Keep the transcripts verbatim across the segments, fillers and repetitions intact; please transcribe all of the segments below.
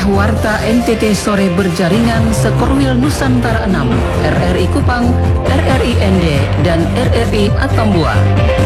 Warta N T T Sore Berjaringan Sekorwil Nusantara enam, R R I Kupang, R R I N D, dan R R I Atambua.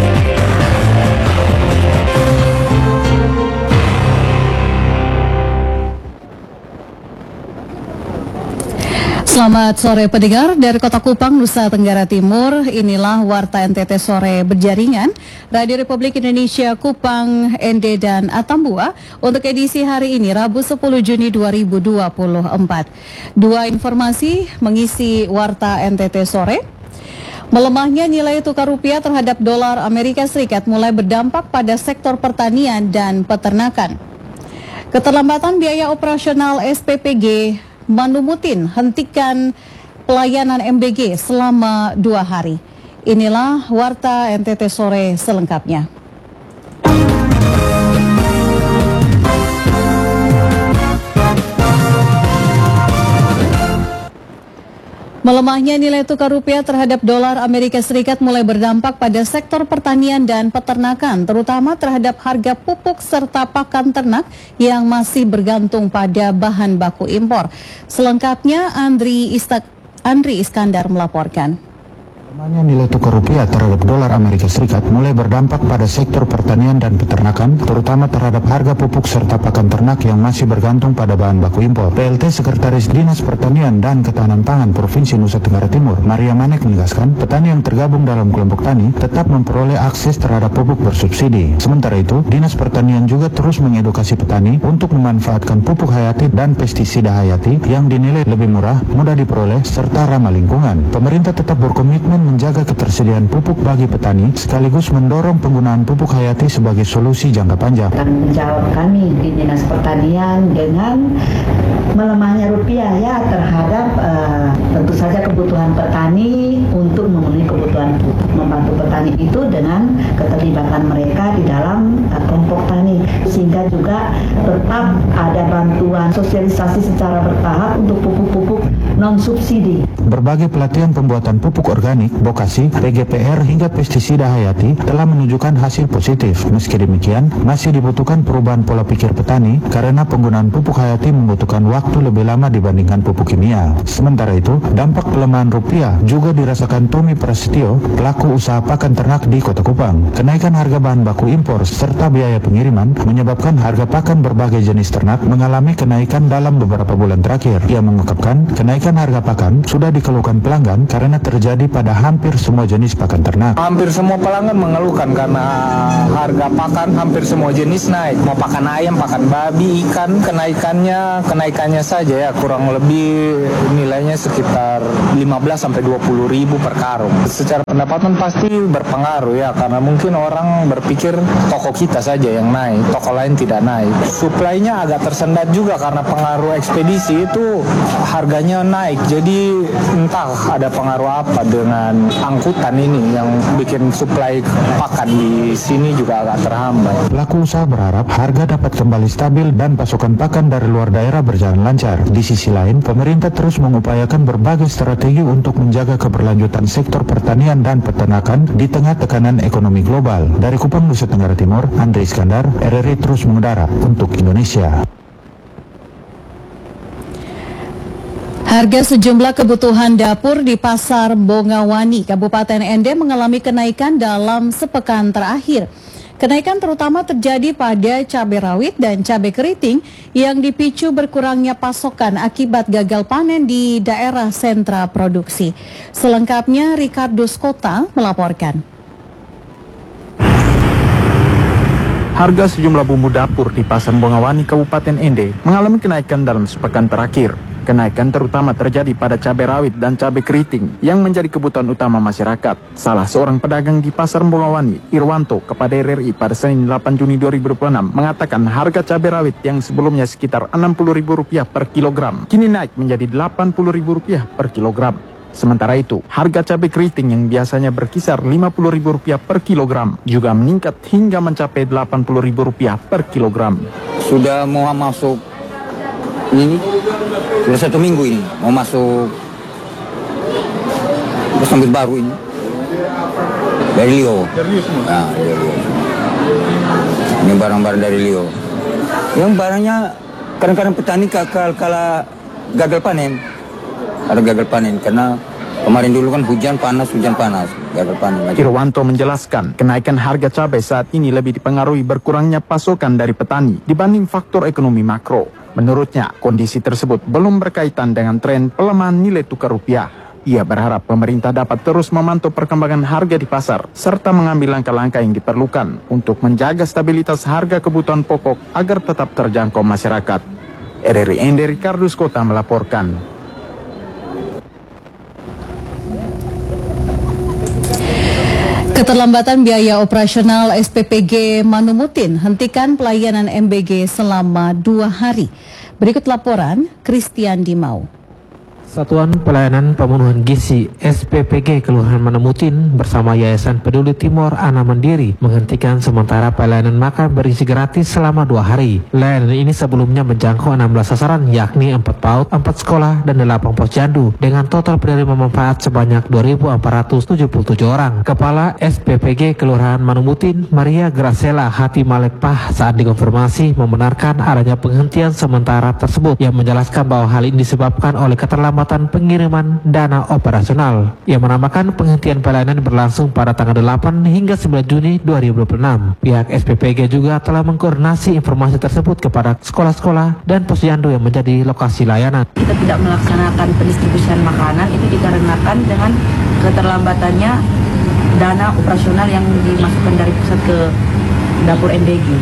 Selamat sore pendengar dari Kota Kupang, Nusa Tenggara Timur. Inilah Warta N T T Sore Berjaringan Radio Republik Indonesia Kupang, N D, dan Atambua untuk edisi hari ini Rabu sepuluh Juni dua ribu dua puluh empat. Dua informasi mengisi Warta N T T Sore. Melemahnya nilai tukar rupiah terhadap dolar Amerika Serikat mulai berdampak pada sektor pertanian dan peternakan. Keterlambatan biaya operasional S P P G Manumutin hentikan pelayanan M B G selama dua hari. Inilah Warta N T T Sore selengkapnya. Melemahnya nilai tukar rupiah terhadap dolar Amerika Serikat mulai berdampak pada sektor pertanian dan peternakan, terutama terhadap harga pupuk serta pakan ternak yang masih bergantung pada bahan baku impor. Selengkapnya Andri, Istak, Andri Iskandar melaporkan. Melemahnya nilai tukar rupiah terhadap dolar Amerika Serikat mulai berdampak pada sektor pertanian dan peternakan, terutama terhadap harga pupuk serta pakan ternak yang masih bergantung pada bahan baku impor. P L T Sekretaris Dinas Pertanian dan Ketahanan Pangan Provinsi Nusa Tenggara Timur, Maria Manek menegaskan, petani yang tergabung dalam kelompok tani tetap memperoleh akses terhadap pupuk bersubsidi. Sementara itu, Dinas Pertanian juga terus mengedukasi petani untuk memanfaatkan pupuk hayati dan pestisida hayati yang dinilai lebih murah, mudah diperoleh, serta ramah lingkungan. Pemerintah tetap berkomitmen menjaga ketersediaan pupuk bagi petani sekaligus mendorong penggunaan pupuk hayati sebagai solusi jangka panjang. Akan menjawab kami di Dinas Pertanian dengan melemahnya rupiah ya terhadap uh, tentu saja kebutuhan petani untuk memenuhi kebutuhan pupuk, membantu petani itu dengan keterlibatan mereka di dalam uh, kelompok tani, sehingga juga tetap ada bantuan sosialisasi secara bertahap untuk pupuk-pupuk non subsidi. Berbagai pelatihan pembuatan pupuk organik, bokasi, P G P R hingga pestisida hayati telah menunjukkan hasil positif. Meski demikian, masih dibutuhkan perubahan pola pikir petani karena penggunaan pupuk hayati membutuhkan waktu lebih lama dibandingkan pupuk kimia. Sementara itu, dampak pelemahan rupiah juga dirasakan Tommy Prasetyo, pelaku usaha pakan ternak di Kota Kupang. Kenaikan harga bahan baku impor serta biaya pengiriman menyebabkan harga pakan berbagai jenis ternak mengalami kenaikan dalam beberapa bulan terakhir. Ia mengungkapkan, kenaikan harga pakan sudah dikeluhkan pelanggan karena terjadi pada hampir semua jenis pakan ternak. Hampir semua pelanggan mengeluhkan karena harga pakan hampir semua jenis naik. Mau pakan ayam, pakan babi, ikan, kenaikannya kenaikannya saja ya kurang lebih nilainya sekitar lima belas sampai dua puluh ribu per karung. Secara pendapatan pasti berpengaruh ya, karena mungkin orang berpikir toko kita saja yang naik, toko lain tidak naik. Suplainya agak tersendat juga karena pengaruh ekspedisi itu harganya naik. Jadi entah ada pengaruh apa dengan angkutan ini yang bikin suplai pakan di sini juga agak terhambat. Pelaku usaha berharap harga dapat kembali stabil dan pasokan pakan dari luar daerah berjalan lancar. Di sisi lain, pemerintah terus mengupayakan berbagai strategi untuk menjaga keberlanjutan sektor pertanian dan peternakan di tengah tekanan ekonomi global. Dari Kupang, Nusa Tenggara Timur, Andri Iskandar, R R I terus mengudara untuk Indonesia. Harga sejumlah kebutuhan dapur di Pasar Bongawani, Kabupaten N D mengalami kenaikan dalam sepekan terakhir. Kenaikan terutama terjadi pada cabai rawit dan cabai keriting yang dipicu berkurangnya pasokan akibat gagal panen di daerah sentra produksi. Selengkapnya Ricardo Skota melaporkan. Harga sejumlah bumbu dapur di Pasar Bongawani, Kabupaten N D mengalami kenaikan dalam sepekan terakhir. Kenaikan terutama terjadi pada cabai rawit dan cabai keriting yang menjadi kebutuhan utama masyarakat. Salah seorang pedagang di Pasar Bongawani, Irwanto, kepada R R I pada Senin delapan Juni dua ribu dua puluh enam mengatakan harga cabai rawit yang sebelumnya sekitar enam puluh ribu rupiah per kilogram kini naik menjadi delapan puluh ribu rupiah per kilogram. Sementara itu, harga cabai keriting yang biasanya berkisar lima puluh ribu rupiah per kilogram juga meningkat hingga mencapai delapan puluh ribu rupiah per kilogram. Sudah mau masuk ini, sudah satu minggu ini mau masuk sambut baru ini dari Lio. Nah, dari Lio. Ini barang-barang dari Lio. Yang barangnya Kadang-kadang petani kakal kala gagal panen. Ada gagal panen karena kemarin dulu kan hujan panas, hujan panas, gagal panen. Irwanto menjelaskan, kenaikan harga cabai saat ini lebih dipengaruhi berkurangnya pasokan dari petani dibanding faktor ekonomi makro. Menurutnya, kondisi tersebut belum berkaitan dengan tren pelemahan nilai tukar rupiah. Ia berharap pemerintah dapat terus memantau perkembangan harga di pasar, serta mengambil langkah-langkah yang diperlukan untuk menjaga stabilitas harga kebutuhan pokok agar tetap terjangkau masyarakat. R R I Ende Ricardus Kota melaporkan. Keterlambatan biaya operasional S P P G Manumutin hentikan pelayanan M B G selama dua hari. Berikut laporan Christian Dimau. Satuan Pelayanan Pemenuhan Gizi S P P G Kelurahan Manumutin bersama Yayasan Peduli Timur Ana Mandiri menghentikan sementara pelayanan makan bergizi gratis selama dua hari. Layanan ini sebelumnya menjangkau enam belas sasaran, yakni empat PAUD, empat sekolah, dan delapan posyandu dengan total penerima manfaat sebanyak dua ribu empat ratus tujuh puluh tujuh orang. Kepala S P P G Kelurahan Manumutin, Maria Gracela Hati Malekpah, saat dikonfirmasi membenarkan adanya penghentian sementara tersebut, yang menjelaskan bahwa hal ini disebabkan oleh keterlambatan pengiriman dana operasional. Ia menambahkan penghentian pelayanan berlangsung pada tanggal delapan hingga sembilan Juni dua ribu dua puluh enam. Pihak S P P G juga telah mengkoordinasi informasi tersebut kepada sekolah-sekolah dan posyandu yang menjadi lokasi layanan. Kita tidak melaksanakan pendistribusian makanan itu dikarenakan dengan keterlambatannya dana operasional yang dimasukkan dari pusat ke dapur M B G.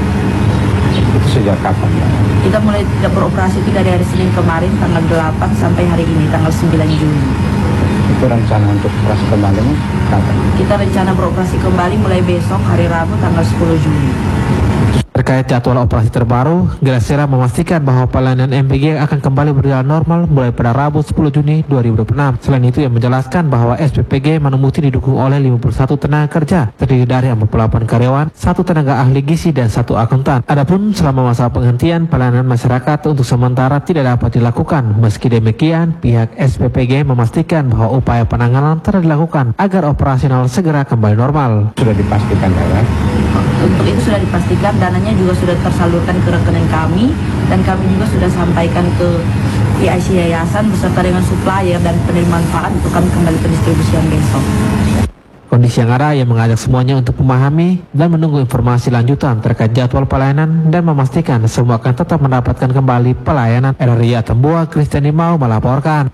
Itu sejak kapan? Kita mulai tidak beroperasi itu dari hari Senin kemarin tanggal delapan sampai hari ini tanggal sembilan Juni. Itu rencana untuk operasi kembali kapan? Kita rencana beroperasi kembali mulai besok hari Rabu tanggal sepuluh Juni. Terkait jadwal operasi terbaru, Gracela memastikan bahwa pelayanan M B G akan kembali berjalan normal mulai pada Rabu sepuluh Juni dua ribu dua puluh enam. Selain itu, ia menjelaskan bahwa S P P G Manumutin didukung oleh lima puluh satu tenaga kerja, terdiri dari empat puluh delapan karyawan, satu tenaga ahli gizi, dan satu akuntan. Adapun selama masa penghentian, pelayanan masyarakat untuk sementara tidak dapat dilakukan. Meski demikian, pihak S P P G memastikan bahwa upaya penanganan telah dilakukan agar operasional segera kembali normal. Sudah dipastikan ya? Untuk itu sudah dipastikan, dananya juga sudah tersalurkan ke rekening kami, dan kami juga sudah sampaikan ke P I C Yayasan beserta dengan supplier dan penerima manfaat untuk kami kembali pendistribusian besok. Kondisi yang ada yang mengajak semuanya untuk memahami dan menunggu informasi lanjutan terkait jadwal pelayanan dan memastikan semua akan tetap mendapatkan kembali pelayanan. R R I Atambua, Christian Dimau melaporkan.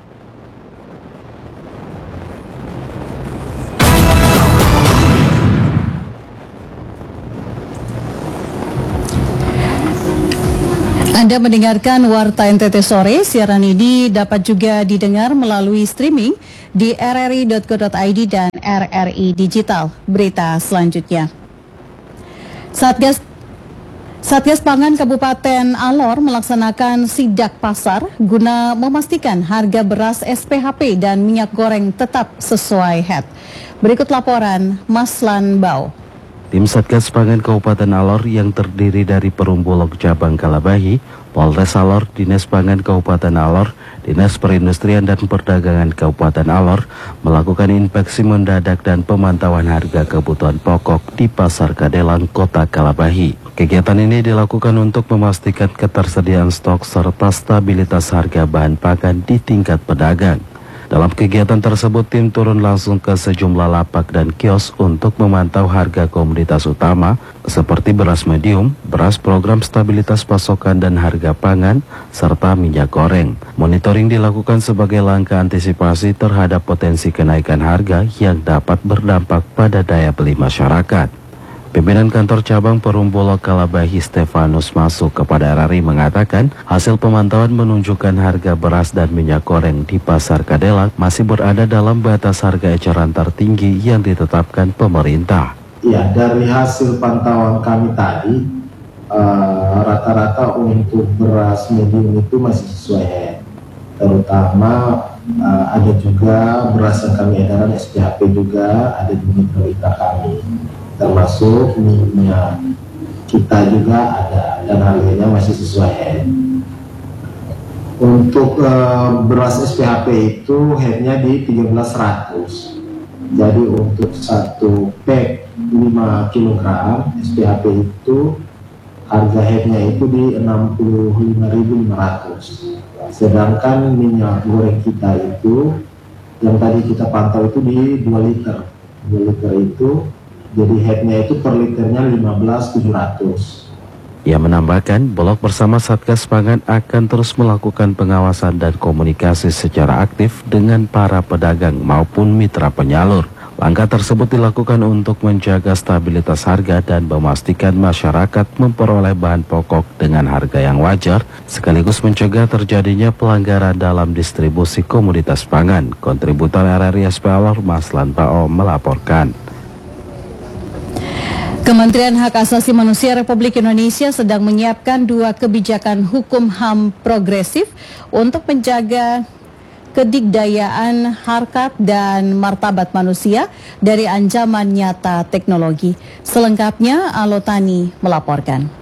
Anda mendengarkan Warta N T T Sore. Siaran ini dapat juga didengar melalui streaming di r r i dot co dot i d dan R R I Digital. Berita selanjutnya. Satgas Satgas Pangan Kabupaten Alor melaksanakan sidak pasar guna memastikan harga beras S P H P dan minyak goreng tetap sesuai H E T. Berikut laporan Maslan Bau. Tim Satgas Pangan Kabupaten Alor yang terdiri dari Perum Bulog Cabang Kalabahi, Polres Alor, Dinas Pangan Kabupaten Alor, Dinas Perindustrian dan Perdagangan Kabupaten Alor melakukan inspeksi mendadak dan pemantauan harga kebutuhan pokok di Pasar Kadelang, Kota Kalabahi. Kegiatan ini dilakukan untuk memastikan ketersediaan stok serta stabilitas harga bahan pakan di tingkat pedagang. Dalam kegiatan tersebut, tim turun langsung ke sejumlah lapak dan kios untuk memantau harga komoditas utama seperti beras medium, beras program stabilitas pasokan dan harga pangan, serta minyak goreng. Monitoring dilakukan sebagai langkah antisipasi terhadap potensi kenaikan harga yang dapat berdampak pada daya beli masyarakat. Pimpinan Kantor Cabang Perum Bulog Kalabahi Stefanus Masuk kepada R R I mengatakan hasil pemantauan menunjukkan harga beras dan minyak goreng di Pasar Kadelang masih berada dalam batas harga eceran tertinggi yang ditetapkan pemerintah. Ya, dari hasil pantauan kami tadi rata-rata uh, untuk beras medium itu masih sesuai H E T. Terutama uh, ada juga beras yang kami edaran S P H P juga ada di mitra kami. Termasuk minyak kita juga ada dan harganya masih sesuai H E T. Untuk uh, beras S P H P itu H E T-nya di tiga belas seratus. Jadi untuk satu pack lima kilogram S P H P itu harga headnya itu di enam puluh lima ribu lima ratus. Sedangkan minyak goreng kita itu yang tadi kita pantau itu di dua liter. dua liter itu jadi headnya itu per liternya lima belas ribu tujuh ratus. Ia menambahkan, Bulog bersama Satgas Pangan akan terus melakukan pengawasan dan komunikasi secara aktif dengan para pedagang maupun mitra penyalur. Langkah tersebut dilakukan untuk menjaga stabilitas harga dan memastikan masyarakat memperoleh bahan pokok dengan harga yang wajar, sekaligus mencegah terjadinya pelanggaran dalam distribusi komoditas pangan. Kontributor R R I S P Alor Maslan Bao melaporkan. Kementerian Hak Asasi Manusia Republik Indonesia sedang menyiapkan dua kebijakan hukum H A M progresif untuk menjaga kedikdayaan, harkat, dan martabat manusia dari ancaman nyata teknologi. Selengkapnya, Alotani melaporkan.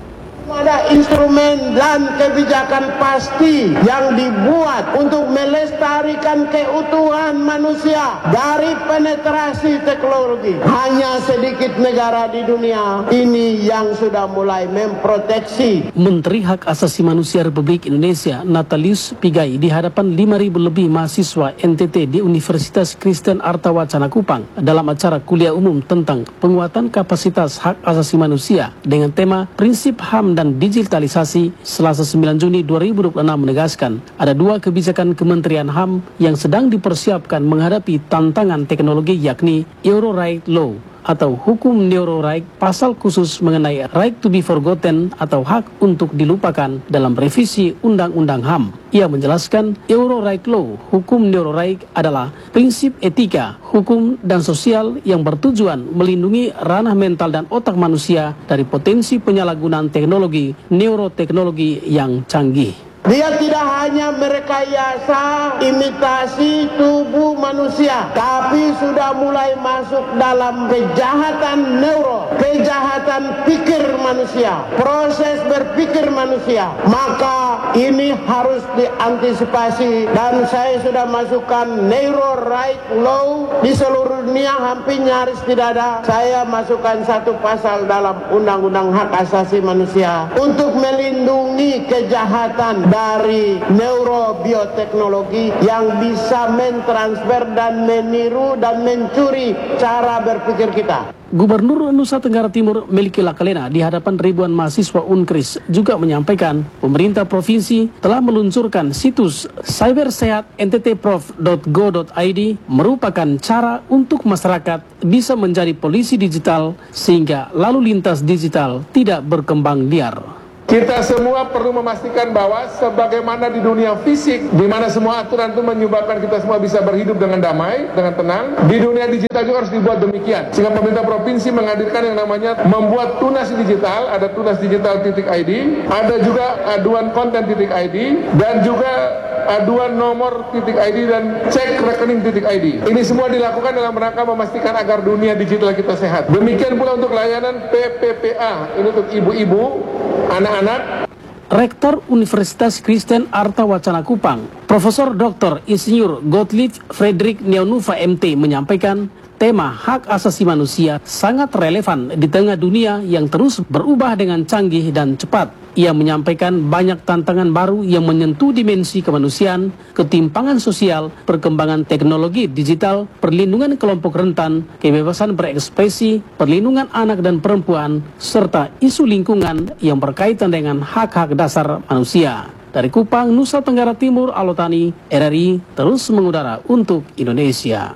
Ada instrumen dan kebijakan pasti yang dibuat untuk melestarikan keutuhan manusia dari penetrasi teknologi. Hanya sedikit negara di dunia ini yang sudah mulai memproteksi. Menteri Hak Asasi Manusia Republik Indonesia Natalius Pigai di hadapan lima ribu lebih mahasiswa N T T di Universitas Kristen Artawacana Kupang dalam acara kuliah umum tentang penguatan kapasitas hak asasi manusia dengan tema Prinsip H A M dan Digitalisasi Selasa sembilan Juni dua ribu dua puluh enam menegaskan ada dua kebijakan Kementerian H A M yang sedang dipersiapkan menghadapi tantangan teknologi, yakni Euro Right Law atau hukum Neuro Right, pasal khusus mengenai right to be forgotten atau hak untuk dilupakan dalam revisi Undang-Undang H A M. Ia menjelaskan Euro Right Law, hukum Neuro Right adalah prinsip etika, hukum dan sosial yang bertujuan melindungi ranah mental dan otak manusia dari potensi penyalahgunaan teknologi neuroteknologi yang canggih. Dia tidak hanya merekayasa imitasi tubuh manusia, tapi sudah mulai masuk dalam kejahatan neuro, kejahatan pikir manusia, proses berpikir manusia. Maka ini harus diantisipasi dan saya sudah masukkan Neuro Right Law di seluruh dunia, hampir nyaris tidak ada. Saya masukkan satu pasal dalam Undang-Undang Hak Asasi Manusia untuk melindungi kejahatan dari neurobioteknologi yang bisa mentransfer dan meniru dan mencuri cara berpikir kita. Gubernur Nusa Tenggara Timur Meliki Lakalena di hadapan ribuan mahasiswa Unkris juga menyampaikan pemerintah provinsi telah meluncurkan situs cybersehat n t t prof dot go dot i d merupakan cara untuk masyarakat bisa menjadi polisi digital sehingga lalu lintas digital tidak berkembang liar. Kita semua perlu memastikan bahwa sebagaimana di dunia fisik, di mana semua aturan itu menyebabkan kita semua bisa berhidup dengan damai, dengan tenang, di dunia digital juga harus dibuat demikian. Sehingga pemerintah provinsi menghadirkan yang namanya membuat tunas digital, ada tunas digital titik I D, ada juga aduan konten titik I D, dan juga aduan nomor titik I D dan cek rekening titik I D. Ini semua dilakukan dalam rangka memastikan agar dunia digital kita sehat. Demikian pula untuk layanan P P P A, ini untuk ibu-ibu, anak-anak. Rektor Universitas Kristen Artawacana Kupang, Profesor Doktor Insinyur Gottlieb Friedrich Neonuva M T menyampaikan tema hak asasi manusia sangat relevan di tengah dunia yang terus berubah dengan canggih dan cepat. Ia menyampaikan banyak tantangan baru yang menyentuh dimensi kemanusiaan, ketimpangan sosial, perkembangan teknologi digital, perlindungan kelompok rentan, kebebasan berekspresi, perlindungan anak dan perempuan, serta isu lingkungan yang berkaitan dengan hak-hak dasar manusia. Dari Kupang, Nusa Tenggara Timur, Alotani, R R I terus mengudara untuk Indonesia.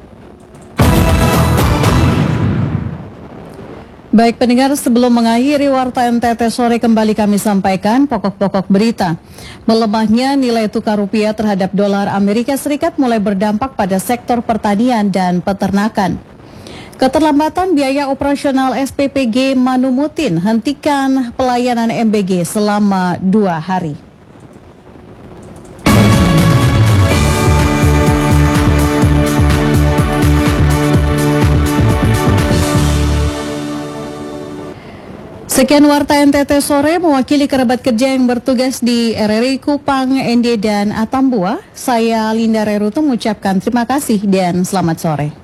Baik pendengar, sebelum mengakhiri Warta N T T sore kembali kami sampaikan pokok-pokok berita. Melemahnya nilai tukar rupiah terhadap dolar Amerika Serikat mulai berdampak pada sektor pertanian dan peternakan. Keterlambatan biaya operasional S P P G Manumutin hentikan pelayanan M B G selama dua hari. Sekian Warta N T T sore, mewakili kerabat kerja yang bertugas di R R I Kupang, N D dan Atambua, saya Linda Reruto mengucapkan terima kasih dan selamat sore.